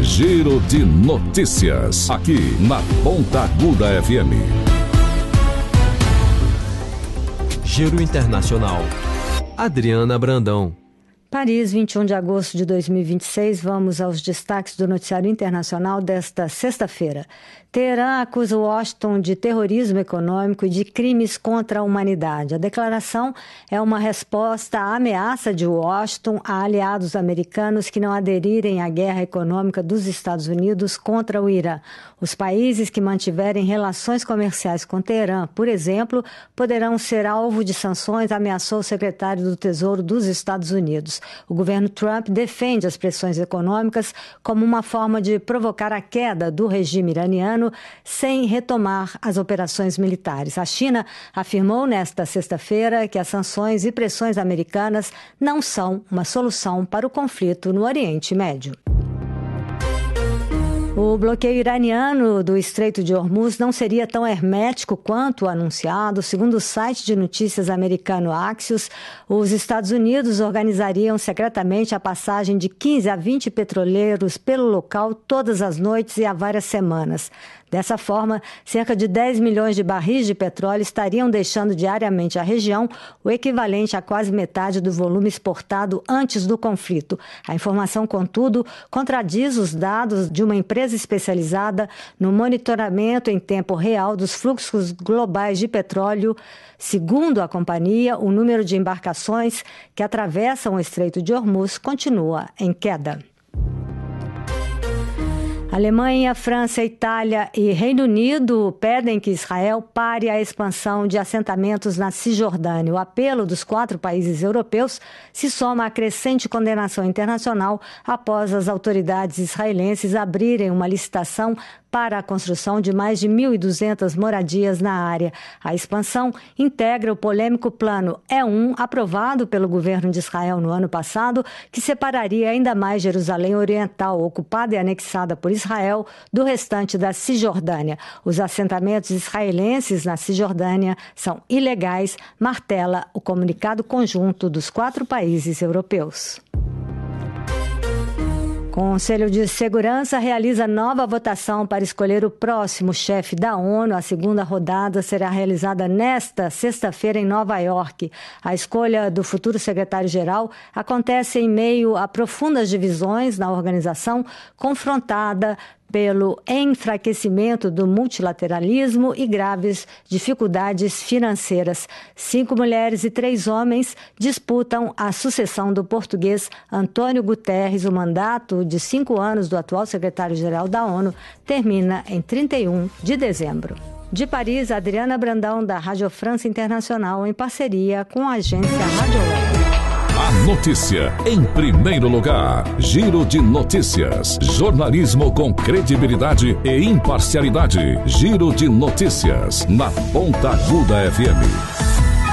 Giro de notícias, aqui na Ponta Aguda FM. Giro Internacional. Adriana Brandão. Paris, 21 de agosto de 2026. Vamos aos destaques do noticiário internacional desta sexta-feira. Teherã acusa Washington de terrorismo econômico e de crimes contra a humanidade. A declaração é uma resposta à ameaça de Washington a aliados americanos que não aderirem à guerra econômica dos Estados Unidos contra o Irã. Os países que mantiverem relações comerciais com Teherã, por exemplo, poderão ser alvo de sanções, ameaçou o secretário do Tesouro dos Estados Unidos. O governo Trump defende as pressões econômicas como uma forma de provocar a queda do regime iraniano sem retomar as operações militares. A China afirmou nesta sexta-feira que as sanções e pressões americanas não são uma solução para o conflito no Oriente Médio. O bloqueio iraniano do Estreito de Hormuz não seria tão hermético quanto anunciado. Segundo o site de notícias americano Axios, os Estados Unidos organizariam secretamente a passagem de 15 a 20 petroleiros pelo local todas as noites e há várias semanas. Dessa forma, cerca de 10 milhões de barris de petróleo estariam deixando diariamente a região, o equivalente a quase metade do volume exportado antes do conflito. A informação, contudo, contradiz os dados de uma empresa especializada no monitoramento em tempo real dos fluxos globais de petróleo. Segundo a companhia, o número de embarcações que atravessam o Estreito de Hormuz continua em queda. Alemanha, França, Itália e Reino Unido pedem que Israel pare a expansão de assentamentos na Cisjordânia. O apelo dos 4 países europeus se soma à crescente condenação internacional após as autoridades israelenses abrirem uma licitação para a construção de mais de 1.200 moradias na área. A expansão integra o polêmico Plano E1, aprovado pelo governo de Israel no ano passado, que separaria ainda mais Jerusalém Oriental, ocupada e anexada por Israel, do restante da Cisjordânia. Os assentamentos israelenses na Cisjordânia são ilegais, martela o comunicado conjunto dos 4 países europeus. O Conselho de Segurança realiza nova votação para escolher o próximo chefe da ONU. A segunda rodada será realizada nesta sexta-feira em Nova York. A escolha do futuro secretário-geral acontece em meio a profundas divisões na organização, confrontada pelo enfraquecimento do multilateralismo e graves dificuldades financeiras. 5 mulheres e 3 homens disputam a sucessão do português Antônio Guterres. O mandato de 5 anos do atual secretário-geral da ONU termina em 31 de dezembro. De Paris, Adriana Brandão, da Rádio France Internacional, em parceria com a agência Rádio Web. A notícia em primeiro lugar. Giro de notícias. Jornalismo com credibilidade e imparcialidade. Giro de notícias na Ponta Aguda FM.